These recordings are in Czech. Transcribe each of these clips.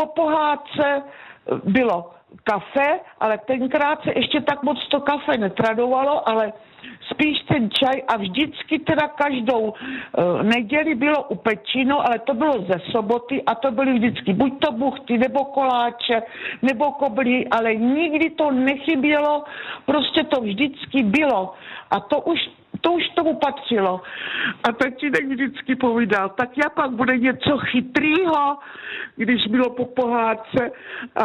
po pohádce bylo kafe, ale tenkrát se ještě tak moc to kafe netradovalo, ale spíš ten čaj a vždycky teda každou neděli bylo upečino, ale to bylo ze soboty a to byly vždycky buď to buchty, nebo koláče, nebo koblí, ale nikdy to nechybělo, prostě to vždycky bylo. A to už tomu patřilo. A tatínek vždycky povídal, tak já pak bude něco chytrýho, když bylo po pohádce. A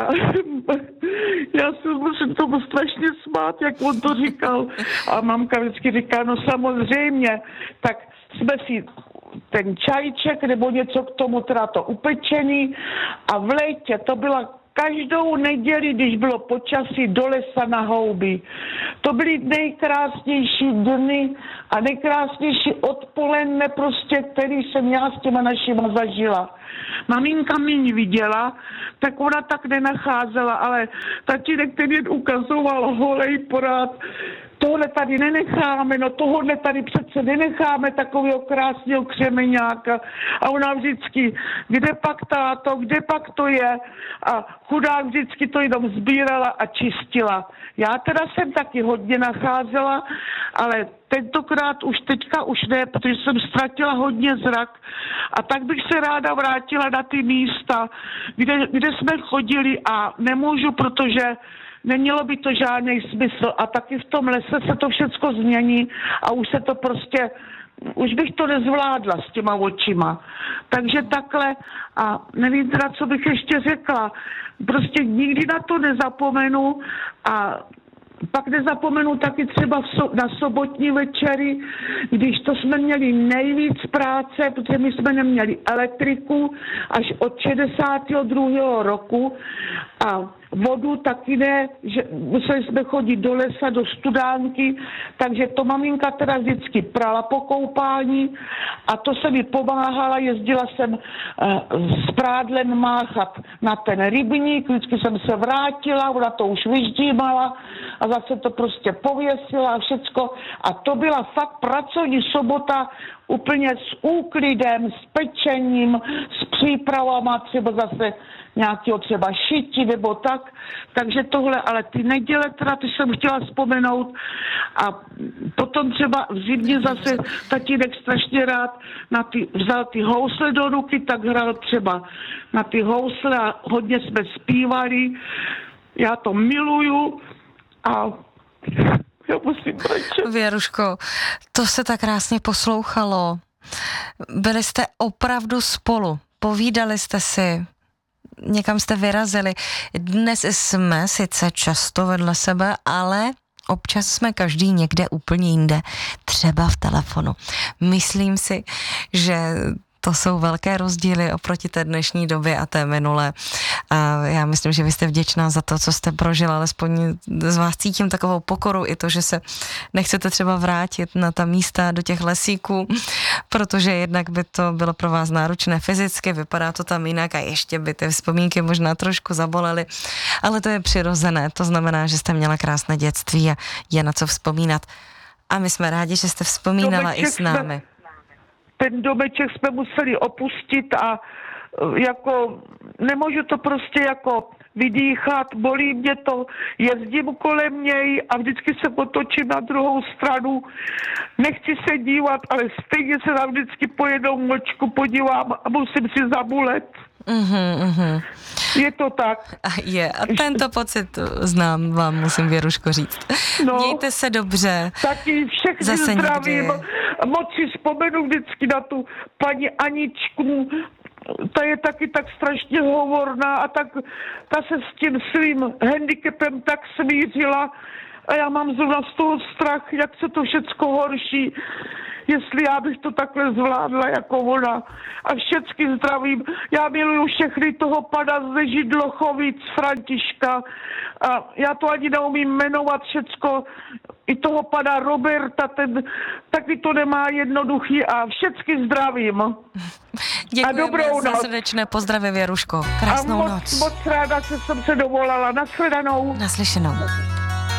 já se musím tomu strašně smát, jak on to říkal. A mamka vždycky říká, no samozřejmě, tak jsme si ten čajček nebo něco k tomu, teda to upečený. A v létě to byla každou neděli, když bylo počasí, do lesa na houby. To byly nejkrásnější dny a nejkrásnější odpoledne prostě, který jsem já s těma našima zažila. Maminka míň viděla, tak ona tak nenacházela, ale tatínek ten jen ukazoval holej porád. Tohle tady nenecháme, no tohle tady přece nenecháme, takového krásného křemeňáka. A ona vždycky, kde pak táto, kde pak to je? A chudák vždycky to jenom sbírala a čistila. Já teda jsem taky hodně nacházela, ale tentokrát už teďka už ne, protože jsem ztratila hodně zrak. A tak bych se ráda vrátila na ty místa, kde jsme chodili a nemůžu, protože nemělo by to žádný smysl a taky v tom lese se to všecko změní a už se to prostě, už bych to nezvládla s těma očima. Takže takhle a nevím teda, co bych ještě řekla. Prostě nikdy na to nezapomenu a pak nezapomenu taky třeba na sobotní večery, když to jsme měli nejvíc práce, protože my jsme neměli elektriku až od 62. roku a vodu taky ne, že museli jsme chodit do lesa, do studánky, takže to maminka teda vždycky prala po koupání a to se mi pomáhala, jezdila jsem s prádlem máchat na ten rybník, vždycky jsem se vrátila, ona to už vyždímala a zase to prostě pověsila a všecko a to byla fakt pracovní sobota úplně s úklidem, s pečením, s přípravama, třeba zase nějakého třeba šití nebo tak. Takže tohle, ale ty neděle, teda ty jsem chtěla vzpomenout a potom třeba v zimě zase tatínek strašně rád vzal ty housle do ruky, tak hrál třeba na ty housle a hodně jsme zpívali. Já to miluju a já musím brečet. Věruško, to se tak krásně poslouchalo. Byli jste opravdu spolu, povídali jste si, někam jste vyrazili. Dnes jsme sice často vedle sebe, ale občas jsme každý někde úplně jinde, třeba v telefonu. Myslím si, že to jsou velké rozdíly oproti té dnešní době a té minulé. A já myslím, že vy jste vděčná za to, co jste prožila, alespoň z vás cítím takovou pokoru i to, že se nechcete třeba vrátit na ta místa do těch lesíků, protože jednak by to bylo pro vás náročné fyzicky, vypadá to tam jinak a ještě by ty vzpomínky možná trošku zabolely, ale to je přirozené, to znamená, že jste měla krásné dětství a je na co vzpomínat. A my jsme rádi, že jste vzpomínala i s námi. Ten domeček jsme museli opustit a jako nemůžu to prostě jako vydýchat, bolí mě to, jezdím kolem něj a vždycky se otočím na druhou stranu. Nechci se dívat, ale stejně se tam vždycky po jednou mlčku podívám a musím si zabulet. Je to tak. Je. A tento pocit znám, vám musím, Věruško, říct. No, mějte se dobře. Taky všechny zase zdravím. Někdy. Moc si vzpomenu vždycky na tu paní Aničku. Ta je taky tak strašně hovorná a tak ta se s tím svým handicapem tak smířila a já mám zrovna z toho strach, jak se to všecko horší, jestli já bych to takhle zvládla jako ona. A všecky zdravím. Já miluju všechny toho pana z Židlochovic, Františka. A já to ani neumím jmenovat všecko. I toho pana Roberta, ten taky to nemá jednoduchý a všecky zdravím. Děkujeme za srdečné pozdravy, Věruško. Krásnou noc. Moc ráda, že jsem se dovolala. Nashledanou. Naslyšenou.